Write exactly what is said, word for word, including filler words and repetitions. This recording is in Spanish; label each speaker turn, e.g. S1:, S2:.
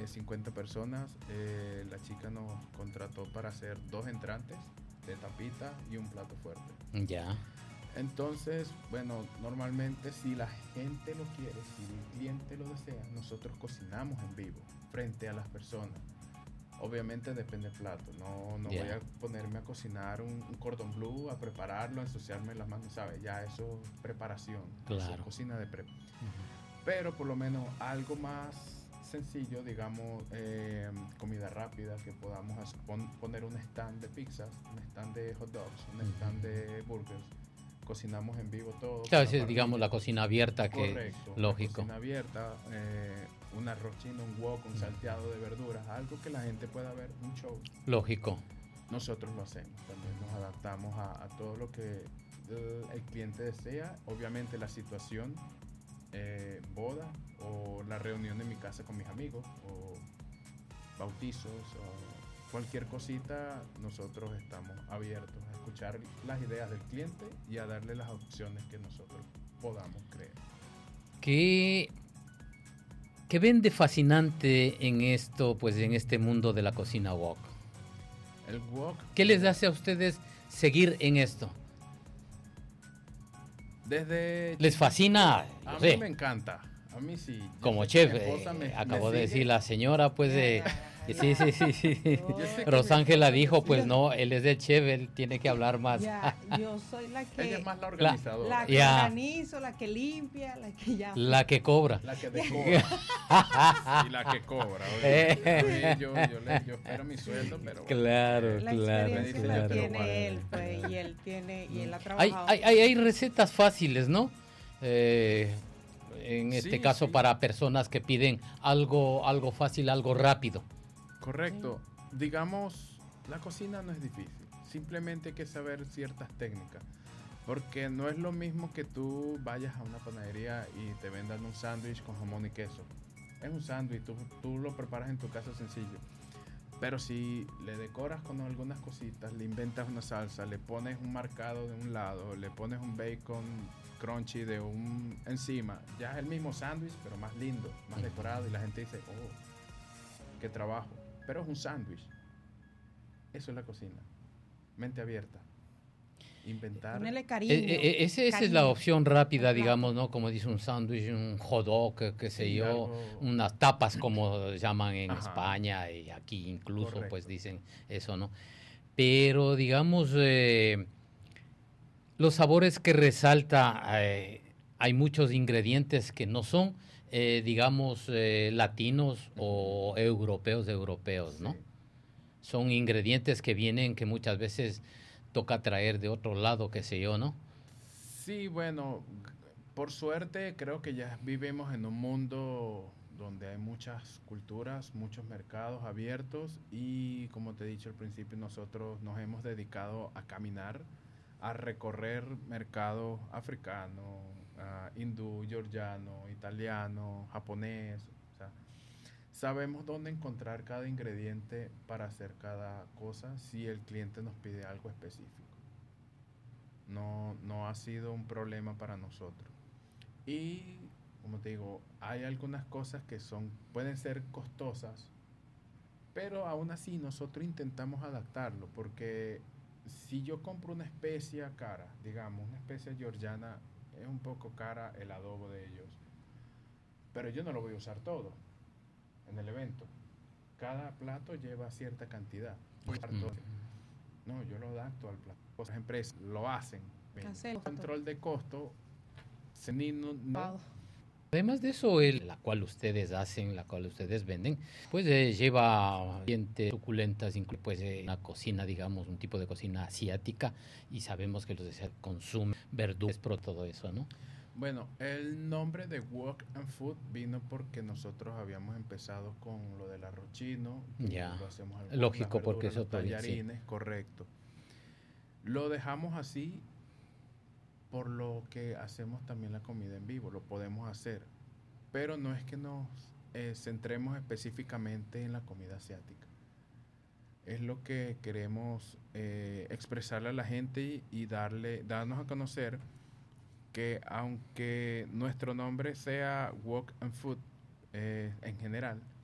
S1: eh, cincuenta personas. Eh, la chica nos contrató para hacer dos entrantes de tapita y un plato fuerte.
S2: Ya.
S1: Entonces, bueno, normalmente si la gente lo quiere, si el cliente lo desea, nosotros cocinamos en vivo frente a las personas. Obviamente depende del plato, no, no
S2: Yeah.
S1: voy a ponerme a cocinar un, un cordon bleu, a prepararlo, a ensuciarme las manos, ¿sabes? Ya eso es preparación,
S2: Claro.
S1: eso es cocina de prep.
S2: Uh-huh.
S1: Pero por lo menos algo más sencillo, digamos, eh, comida rápida, que podamos hacer, pon, poner un stand de pizzas, un stand de hot dogs, un uh-huh. stand de burgers. Cocinamos en vivo todo.
S2: Claro, es, digamos la cocina abierta, que
S1: correcto,
S2: lógico.
S1: La cocina abierta, eh, un arroz chino, un wok, un salteado de verduras, algo que la gente pueda ver, un show.
S2: Lógico.
S1: Nosotros lo hacemos, también nos adaptamos a, a todo lo que el, el cliente desea. Obviamente la situación, eh, boda o la reunión en mi casa con mis amigos o bautizos o cualquier cosita, nosotros estamos abiertos a escuchar las ideas del cliente y a darle las opciones que nosotros podamos creer.
S2: ¿Qué, qué ven de fascinante en esto, pues en este mundo de la cocina wok?
S1: El wok.
S2: ¿Qué les hace a ustedes seguir en esto?
S1: Desde
S2: ¿Les fascina?
S1: A mí
S2: sé.
S1: me encanta. A mí sí.
S2: Como chef, eh, me, acabó me de decir la señora, pues, de... Sí, sí, sí, sí. Rosángela dijo, pues no, él es el chef, él tiene que hablar más.
S3: Ya, yo soy la que...
S1: Ella es más la organizadora.
S3: La, la que
S2: ya.
S3: organizo, la que limpia, la que ya...
S2: La que cobra.
S1: La que decora. Y la que cobra. Oye, yo, yo, le, yo espero mi sueldo, pero... Bueno,
S2: claro,
S3: la
S2: claro.
S3: experiencia
S2: claro.
S3: la tiene él, pues, y él tiene, y él ha trabajado.
S2: Hay, hay, hay recetas fáciles, ¿no? Eh... En este sí, caso sí. Para personas que piden algo, algo fácil, algo rápido.
S1: Correcto. Sí. Digamos, la cocina no es difícil. Simplemente hay que saber ciertas técnicas. Porque no es lo mismo que tú vayas a una panadería y te vendan un sándwich con jamón y queso. Es un sándwich, tú, tú lo preparas en tu casa sencillo. Pero si le decoras con algunas cositas, le inventas una salsa, le pones un marcado de un lado, le pones un bacon crunchy de un encima, ya es el mismo sándwich, pero más lindo, más decorado, y la gente dice, oh, qué trabajo. Pero es un sándwich. Eso es la cocina. Mente abierta. Inventar.
S3: Ponele cariño.
S2: Eh, eh, ese, esa
S3: cariño.
S2: es la opción rápida, digamos, ¿no? Como dice un sándwich, un hot dog, qué que sé
S1: sí,
S2: yo,
S1: algo...
S2: unas tapas como llaman en
S1: Ajá.
S2: España y aquí incluso, correcto. Pues dicen eso, ¿no? Pero, digamos, eh, los sabores que resalta, eh, hay muchos ingredientes que no son, eh, digamos, eh, latinos o europeos, europeos, ¿no? Sí. Son ingredientes que vienen que muchas veces toca traer de otro lado, qué sé yo, ¿no?
S1: Sí, bueno, por suerte creo que ya vivimos en un mundo donde hay muchas culturas, muchos mercados abiertos y, como te he dicho al principio, nosotros nos hemos dedicado a caminar, a recorrer mercados africanos, uh, hindú, georgiano, italiano, japonés. O sea, sabemos dónde encontrar cada ingrediente para hacer cada cosa si el cliente nos pide algo específico. No, no ha sido un problema para nosotros. Y, como te digo, hay algunas cosas que son, pueden ser costosas, pero aún así nosotros intentamos adaptarlo, porque si yo compro una especia cara, digamos, una especia georgiana, es un poco cara el adobo de ellos, pero yo no lo voy a usar todo en el evento. Cada plato lleva cierta cantidad. No, yo lo adapto al plato. Otras empresas lo hacen. El control de costo. No, no.
S2: Además de eso, el, la cual ustedes hacen, la cual ustedes venden, pues eh, lleva dientes suculentas, incluye pues eh, una cocina, digamos, un tipo de cocina asiática, y sabemos que los de consumen verduras, pero todo eso, ¿no?
S1: Bueno, el nombre de Wok and Food vino porque nosotros habíamos empezado con lo del arroz chino.
S2: Ya,
S1: lo hacemos al
S2: lógico,
S1: verduras,
S2: porque eso
S1: tallarines, sí. Correcto. Lo dejamos así por lo que hacemos también la comida en vivo, lo podemos hacer, pero no es que nos eh, centremos específicamente en la comida asiática. Es lo que queremos eh, expresarle a la gente y, y darle, darnos a conocer que aunque nuestro nombre sea Wok and Food eh, en general,